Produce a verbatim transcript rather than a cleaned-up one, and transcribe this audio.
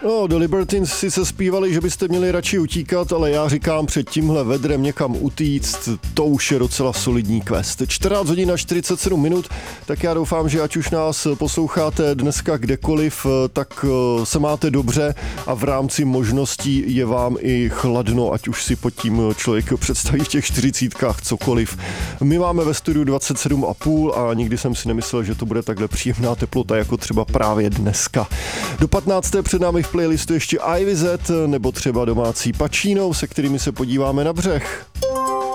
No, The Libertines si se zpívali, že byste měli radši utíkat, ale já říkám před tímhle vedrem někam utíct, to už je docela solidní quest. čtrnáct hodin a čtyřicet sedm minut, tak já doufám, že ať už nás posloucháte dneska kdekoliv, tak se máte dobře a v rámci možností je vám i chladno, ať už si pod tím člověk představí v těch čtyřicítkách cokoliv. My máme ve studiu dvacet sedm a půl a nikdy jsem si nemyslel, že to bude takhle příjemná teplota, jako třeba právě dneska. Do patnácté před námi v playlistu ještě Ivy Z nebo třeba domácí Pacino, se kterými se podíváme na břeh.